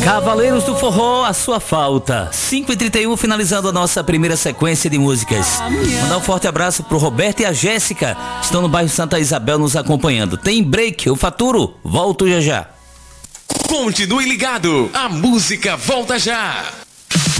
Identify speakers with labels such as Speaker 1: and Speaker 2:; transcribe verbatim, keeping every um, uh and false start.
Speaker 1: Cavaleiros do Forró, a sua falta. cinco e trinta e um, finalizando a nossa primeira sequência de músicas. Mandar um forte abraço pro Roberto e a Jéssica, estão no bairro Santa Isabel nos acompanhando. Tem break, eu faturo, volto já já.
Speaker 2: Continue ligado, a música volta já.